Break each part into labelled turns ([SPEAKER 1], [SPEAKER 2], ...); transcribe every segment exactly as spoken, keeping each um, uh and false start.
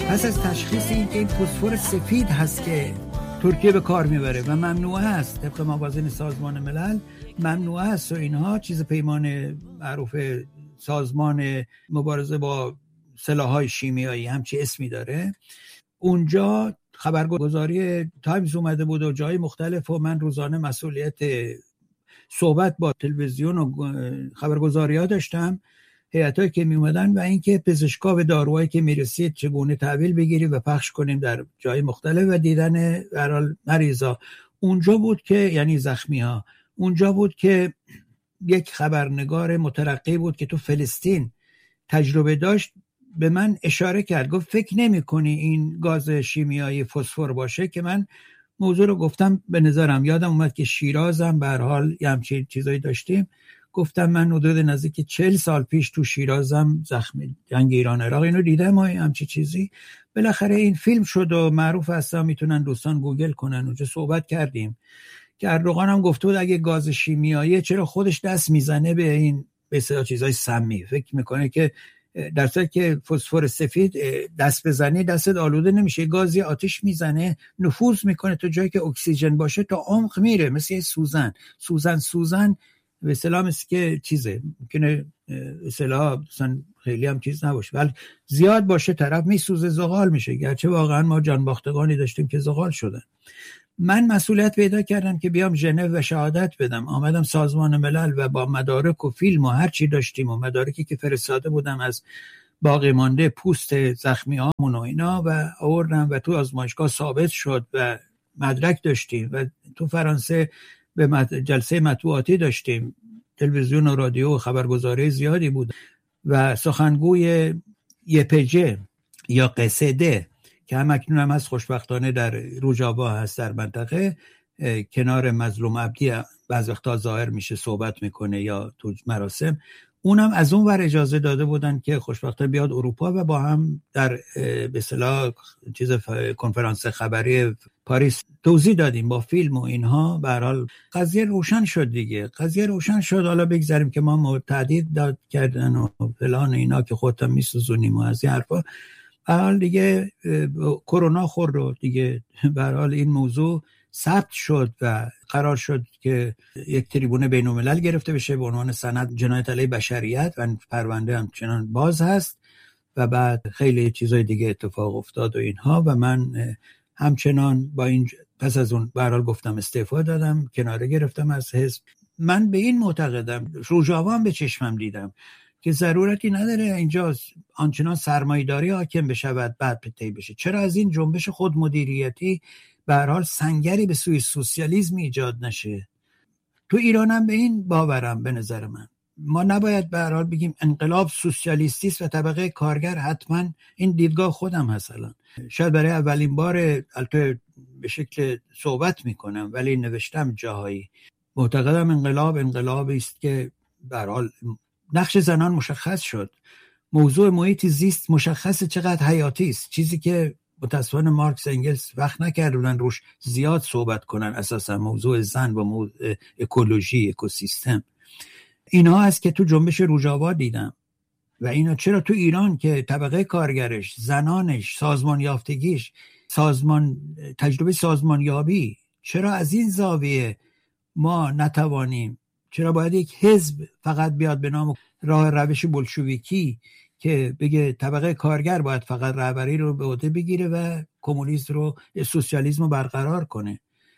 [SPEAKER 1] پس از تشخیص این که این فسفر سفید هست که ترکیه به کار میبره و ممنوعه است طبق موازین سازمان ملل، ممنوعه است و اینها چیز پیمان معروف سازمان مبارزه با سلاح‌های شیمیایی همچی اسمی داره. اونجا خبرگزاری تایمز اومده بود و جای مختلف و من روزانه مسئولیت صحبت با تلویزیون و خبرگزاری‌ها داشتم، هیئتایی که می اومدن و اینکه پزشکا به داروهایی که میرسید چگونه تحویل بگیریم و پخش کنیم در جای مختلف و دیدن به هر حال مریضا. اونجا بود که یعنی زخمی‌ها، اونجا بود که یک خبرنگار مترقی بود که تو فلسطین تجربه داشت، به من اشاره کرد، گفت فکر نمی کنی این گاز شیمیایی فسفر باشه؟ که من موضوع رو گفتم به نظرم یادم اومد که شیرازم به هر حال یه همچین چیزایی داشتیم. گفتم من حدود نزدیک چهل سال پیش تو شیرازم زخمی جنگ ایران عراق اینو دیدم و همچین چیزی. بالاخره این فیلم شد و معروف هست، میتونن دوستان گوگل کنن. اونجا صحبت کردیم که اردوغان هم گفته بود اگه گاز شیمیایی چرا خودش دست میزنه به این به اصطلاح چیزای سمی، فکر میکنه که در صورتی که فسفر سفید دست بزنی دستت آلوده نمیشه، گازی آتش میزنه نفوذ میکنه تو جایی که اکسیژن باشه تا عمق میره، مثل سوزن سوزن سوزن به اصطلاح مثل که چیزه ممکنه اصطلاح مثلا خیلی هم چیز نباشه ولی زیاد باشه طرف میسوزه زغال میشه، گرچه واقعا ما جانباختگانی داشتیم که زغال شدن. من مسئولیت پیدا کردم که بیام ژنو و شهادت بدم. آمدم سازمان ملل و با مدارک و فیلم و هر چی داشتیم و مدارکی که فرستاده بودم از باقی مانده پوست زخمی هامون و اینا و آوردم و تو آزمایشگاه ثابت شد و مدرک داشتیم و تو فرانسه به جلسه مطبوعاتی داشتیم، تلویزیون و رادیو و خبرگزاری زیادی بود و سخنگوی یپجه یا قصده که هم اکنون هم هست خوشبختانه در روجاوا هست در منطقه کنار مظلوم عبدی بعض وقتا ظاهر میشه صحبت میکنه یا تو مراسم، اونم از اون ور اجازه داده بودن که خوشبختانه بیاد اروپا و با هم در به اصطلاح چیز کنفرانس خبری پاریس توضیح دادیم با فیلم و اینها. به هر حال قضیه روشن شد دیگه، قضیه روشن شد. حالا بگذاریم که ما تعدید داد کردن و فلان اینا که خودم میسوزونیم و از این حرفا. به هر حال دیگه کرونا خورد و دیگه به هر حال این موضوع ثبت شد و قرار شد که یک تریبون بین‌الملل گرفته بشه به عنوان سند جنایت علیه بشریت و پرونده همچنان باز هست و بعد خیلی چیزای دیگه اتفاق افتاد و اینها و من همچنان با این پس از اون به هر حال گفتم استعفا دادم، کناره گرفتم از حزب. من به این معتقدم، روجاوا هم به چشمم دیدم که ضرورتی نداره اینجا آنچنان سرمایه‌داری حاکم بشود بعد پتی بشه. چرا از این جنبش خودمدیریتی به هر حال سنگری به سوی سوسیالیسم ایجاد نشه؟ تو ایران هم به این باورم. به نظر من ما نباید به هر حال بگیم انقلاب سوسیالیستی است و طبقه کارگر حتما، این دیدگاه خودم هست الان. شاید برای اولین بار البته به شکل صحبت میکنم ولی نوشتم جاهایی، معتقدم انقلاب انقلابی است که به هر حال نقش زنان مشخص شد، موضوع محیط زیست مشخصه چقدر حیاتی است، چیزی که متاسفانه مارکس انگلس وقت نکردن روش زیاد صحبت کنن، اساسا موضوع زن و موضوع اکولوژی اکوسیستم. اینا هست که تو جنبش روجاوا دیدم و اینا چرا تو ایران که طبقه کارگرش، زنانش، سازمان یافتگیش، سازمان تجربه سازمانیابی، چرا از این زاویه ما نتوانیم؟ چرا باید یک حزب فقط بیاد به نام راه روش بولشویکی که بگه طبقه کارگر باید فقط رهبری رو به عهده بگیره و کمونیسم رو سوسیالیسم رو برقرار کنه؟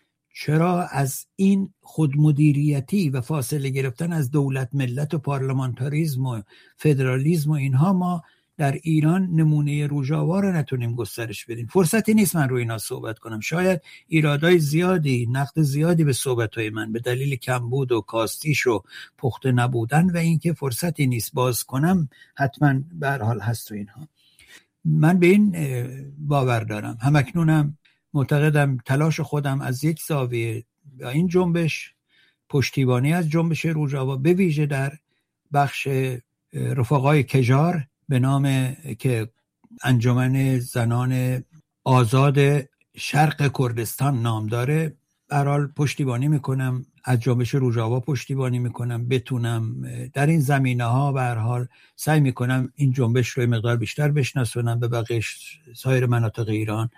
[SPEAKER 1] چرا از این خودمدیریتی و فاصله گرفتن از دولت ملت و پارلمانتاریسم و فدرالیسم و اینها ما در ایران نمونه روجاوا رو نتونیم گسترش بدیم؟ فرصتی نیست من روی اینا صحبت کنم. شاید ایرادای زیادی، نقد زیادی به صحبت‌های من به دلیل کمبود و کاستیش و پخته نبودن و اینکه فرصتی نیست باز کنم حتما به هر حال هست و اینها. من به این باور دارم. همکنونم معتقدم تلاش خودم از یک زاویه با این جنبش، پشتیبانی از جنبش روجاوا به ویژه در بخش رفقای کجار به نام که انجمن زنان آزاد شرق کردستان نام داره، به هر حال پشتیبانی میکنم، از جنبش روجاوا پشتیبانی میکنم، بتونم در این زمینه‌ها به هر حال سعی میکنم این جنبش رو مقدار بیشتر بشناسونم به بقیه سایر مناطق ایران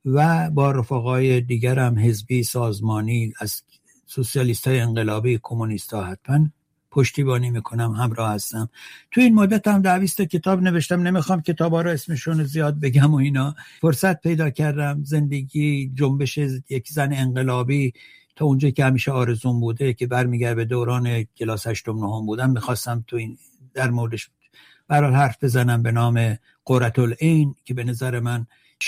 [SPEAKER 1] و با رفقای دیگرم حزبی، سازمانی، از سوسیالیست‌های انقلابی، کمونیست‌ها حتما پشتیبانی میکنم، همراه هستم. تو این مدت هم دویست کتاب نوشتم، نمیخوام کتابا رو اسمشون زیاد بگم و اینا. فرصت پیدا کردم، زندگی، جنبش یک زن انقلابی تا اونجا که همیشه آرزوم بوده که برمیگرده به دوران کلاس هشتم نهم بودم، میخواستم تو این در موردش برای حرف بزنم به نام قرةالعین که به نظر من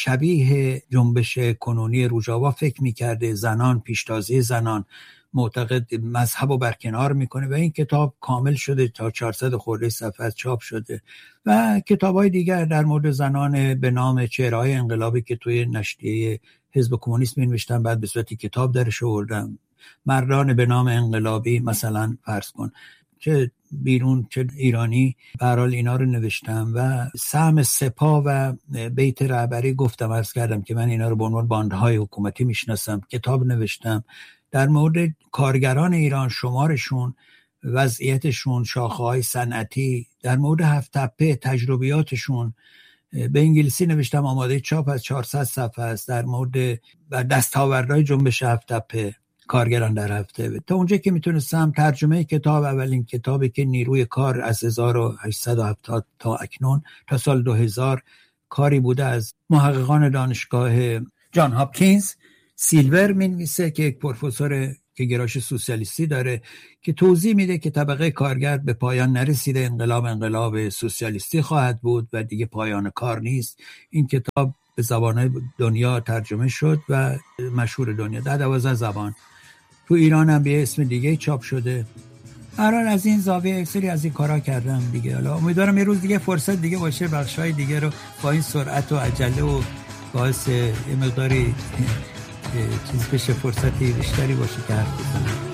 [SPEAKER 1] شبیه جنبش کنونی روجاوا فکر میکرده، زنان، پیشتازی زنان، معتقد مذهب رو برکنار میکنه و این کتاب کامل شده، تا چهارصد خورده صفحه چاپ شده و کتاب‌های دیگر در مورد زنان به نام چهره‌های انقلابی که توی نشریه حزب کمونیست می‌نوشتم، بعد به صورت کتاب درش آوردم. مردان به نام انقلابی مثلا فرض کن، چه بیرون چه ایرانی، به هر حال اینا رو نوشتم و سهم سپاه و بیت رهبری گفتم، عرض کردم که من اینا رو به عنوان باندهای حکومتی میشناسم، کتاب نوشتم در مورد کارگران ایران، شمارشون، وضعیتشون، شاخه‌های صنعتی، در مورد هفت تپه تجربیاتشون به انگلیسی نوشتم، آماده چاپ از چهارصد صفحه است، در مورد دستاوردهای جنبش هفت تپه، کارگران در هفته. تا اونجا که میتونستم ترجمه کتاب، اولین کتابی که نیروی کار از هزار و هشتصد و هفتاد تا اکنون تا سال دو هزار کاری بوده از محققان دانشگاه جان هاپکینز، سیلور مینویسه که یک پروفسور که گرایش سوسیالیستی داره که توضیح میده که طبقه کارگر به پایان نرسیده، انقلاب انقلاب سوسیالیستی خواهد بود و دیگه پایان کار نیست. این کتاب به زبان‌های دنیا ترجمه شد و مشهور دنیا، در دوازده زبان. تو ایران هم به اسم دیگه چاپ شده. هر حال از این زاویه اکسری از این کارا کردم دیگه. حالا امیدوارم یه روز دیگه فرصت دیگه باشه، بخشای دیگه رو با این سرعت و عجله و باعث یه مقداری چیز بشه، فرصتی بیشتری باشه که حرف بزنم.